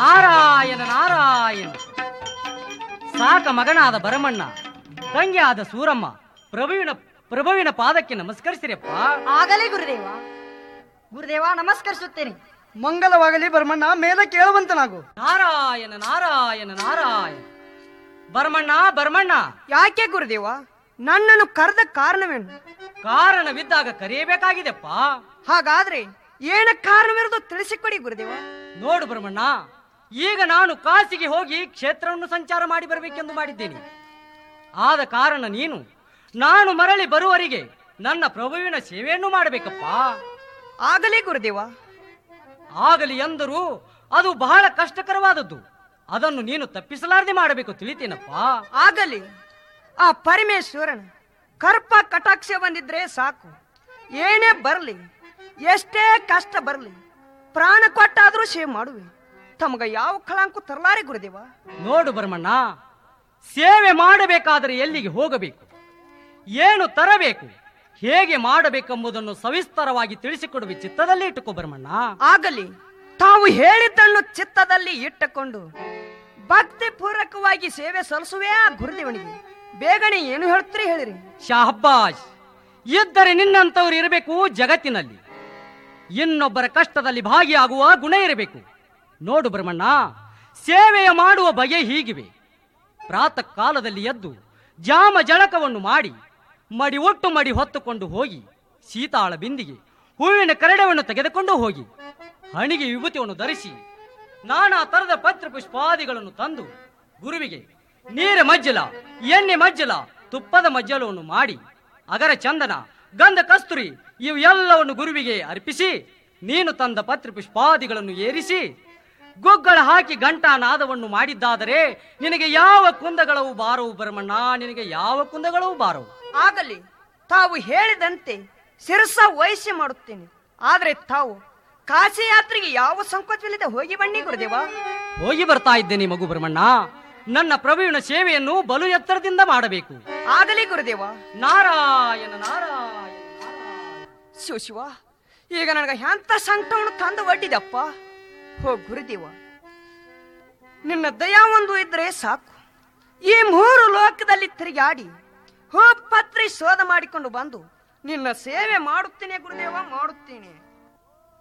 ನಾರಾಯಣ ನಾರಾಯಣ. ಸಾಕ ಮಗನಾದ ಭರಮಣ್ಣ, ತಂಗಿಯಾದ ಸೂರಮ್ಮ, ಪ್ರಭುವಿನ ಪಾದಕ್ಕೆ ನಮಸ್ಕರಿಸಿರಪ್ಪ. ಆಗಲೇ ಗುರುದೇವ. ಗುರುದೇವ ನಮಸ್ಕರಿಸುತ್ತೇನೆ. ಮಂಗಲವಾಗಲಿ ಭರಮಣ್ಣ, ಮೇಲೆ ಕೇಳುವಂತನಾಗು. ನಾರಾಯಣ ನಾರಾಯಣ ನಾರಾಯಣ. ಭರಮಣ್ಣ ಭರಮಣ್ಣ. ಯಾಕೆ ಗುರುದೇವ, ನನ್ನನ್ನು ಕರೆದ ಕಾರಣವೇನು? ಕಾರಣವಿದ್ದಾಗ ಕರೆಯಬೇಕಾಗಿದೆಪ್ಪ. ಹಾಗಾದ್ರೆ ಏನ ಕಾರಣವಿರೋದು ತಿಳಿಸಿಕೊಡಿ ಗುರುದೇವ. ನೋಡು ಭರಮಣ್ಣ, ಈಗ ನಾನು ಕಾಸಿಗೆ ಹೋಗಿ ಕ್ಷೇತ್ರವನ್ನು ಸಂಚಾರ ಮಾಡಿ ಬರಬೇಕೆಂದು ಮಾಡಿದ್ದೇನೆ. ಆದ ಕಾರಣ ನೀನು ನಾನು ಮರಳಿ ಬರುವವರೆಗೆ ನನ್ನ ಪ್ರಭುವಿನ ಸೇವೆಯನ್ನು ಮಾಡಬೇಕಪ್ಪ. ಆಗಲಿ ಗುರುದೇವ. ಆಗಲಿ ಎಂದರೂ ಅದು ಬಹಳ ಕಷ್ಟಕರವಾದದ್ದು. ಅದನ್ನು ನೀನು ತಪ್ಪಿಸಲಾರದೆ ಮಾಡಬೇಕು, ತಿಳಿತೇನಪ್ಪ. ಆಗಲಿ. ಆ ಪರಮೇಶ್ವರನ ಕರ್ಪ ಕಟಾಕ್ಷ ಬಂದಿದ್ರೆ ಸಾಕು. ಏನೇ ಬರಲಿ, ಎಷ್ಟೇ ಕಷ್ಟ ಬರಲಿ, ಪ್ರಾಣ ಕೊಟ್ಟಾದ್ರೂ ಸೇವೆ ಮಾಡುವೆ. ತಮಗ ಯಾವ ಕಳಂಕು ತರಲಾರೆ ಗುರುದೇವ. ನೋಡು ಭರಮಣ್ಣ, ಸೇವೆ ಮಾಡಬೇಕಾದರೆ ಎಲ್ಲಿಗೆ ಹೋಗಬೇಕು, ಏನು ತರಬೇಕು, ಹೇಗೆ ಮಾಡಬೇಕೆಂಬುದನ್ನು ಸವಿಸ್ತರವಾಗಿ ತಿಳಿಸಿಕೊಡುವೆ. ಚಿತ್ತದಲ್ಲಿ ಇಟ್ಟುಕೋ ಭರಮಣ್ಣ. ಆಗಲಿ. ತಾವು ಹೇಳಿದ್ದನ್ನು ಚಿತ್ತದಲ್ಲಿ ಇಟ್ಟುಕೊಂಡು ಭಕ್ತಿ ಪೂರ್ವಕವಾಗಿ ಸೇವೆ ಸಲ್ಲಿಸುವೆ ಆ ಗುರುದೇವನಿಗೆ. ಬೇಗನೆ ಏನು ಹೇಳ್ತೀರಿ ಹೇಳಿರಿ. ಶಾಹಬ್ಬಾಜ್. ಇದ್ದರೆ ನಿನ್ನಂತವ್ರು ಇರಬೇಕು ಜಗತ್ತಿನಲ್ಲಿ. ಇನ್ನೊಬ್ಬರ ಕಷ್ಟದಲ್ಲಿ ಭಾಗಿಯಾಗುವ ಗುಣ ಇರಬೇಕು. ನೋಡು ಭರಮಣ್ಣ, ಸೇವೆಯ ಮಾಡುವ ಬಗೆ ಹೀಗಿವೆ. ಪ್ರಾತಃ ಕಾಲದಲ್ಲಿ ಎದ್ದು ಜಾಮ ಜಳಕವನ್ನು ಮಾಡಿ ಮಡಿ ಒಟ್ಟು ಮಡಿ ಹೊತ್ತುಕೊಂಡು ಹೋಗಿ ಸೀತಾಳ ಬಿಂದಿಗೆ ಹೂವಿನ ಕರಡವನ್ನು ತೆಗೆದುಕೊಂಡು ಹೋಗಿ ಹಣಿಗೆ ವಿಭೂತಿಯನ್ನು ಧರಿಸಿ ನಾನಾ ತರದ ಪತ್ರ ಪುಷ್ಪಾದಿಗಳನ್ನು ತಂದು ಗುರುವಿಗೆ ನೀರ ಮಜ್ಜಲ, ಎಣ್ಣೆ ಮಜ್ಜಲ, ತುಪ್ಪದ ಮಜ್ಜಲವನ್ನು ಮಾಡಿ ಅಗರ ಚಂದನ, ಗಂಧ, ಕಸ್ತೂರಿ ಇವು ಎಲ್ಲವನ್ನು ಗುರುವಿಗೆ ಅರ್ಪಿಸಿ ನೀನು ತಂದ ಪತ್ರ ಪುಷ್ಪಾದಿಗಳನ್ನು ಏರಿಸಿ ಗುಗ್ಗಳ ಹಾಕಿ ಘಂಟಾ ನಾದವನ್ನು ಮಾಡಿದ್ದಾದರೆ ನಿನಗೆ ಯಾವ ಕುಂದಗಳವು ಬಾರವು ಭರಮಣ್ಣ, ನಿನಗೆ ಯಾವ ಕುಂದಗಳವು ಬಾರವು. ಆಗಲಿ. ತಾವು ಹೇಳಿದಂತೆ ಶಿರಸ ವಹಿಸಿ ಮಾಡುತ್ತೇನೆ. ಆದ್ರೆ ತಾವು ಕಾಶಿ ಯಾತ್ರೆಗೆ ಯಾವ ಸಂಕೋಚವಿಲ್ಲದೆ ಹೋಗಿ ಬನ್ನಿ ಗುರುದೇವ. ಹೋಗಿ ಬರ್ತಾ ಇದ್ದೇನೆ ಮಗು ಭರಮಣ್ಣ. ನನ್ನ ಪ್ರಭುವಿನ ಸೇವೆಯನ್ನು ಬಲು ಎತ್ತರದಿಂದ ಮಾಡಬೇಕು. ಆಗಲಿ ಗುರುದೇವ. ನಾರಾಯಣ ನಾರಾಯಣ ಶಿವ ಶಿವ, ಈಗ ನನಗೆ ಎಂತ ಸಂಕಟವನ್ನು ತಂದು ಒಡ್ಡಿದಪ್ಪ. ಹೋ ಗುರುದೇವ, ನಿನ್ನ ದಯಾ ಒಂದು ಇದ್ರೆ ಸಾಕು. ಈ ಮೂರು ಲೋಕದಲ್ಲಿ ತಿರುಗಾಡಿ ಹೋ ಪತ್ರಿ ಶೋಧ ಮಾಡಿಕೊಂಡು ಬಂದು ನಿನ್ನ ಸೇವೆ ಮಾಡುತ್ತೇನೆ ಗುರುದೇವ, ಮಾಡುತ್ತೇನೆ.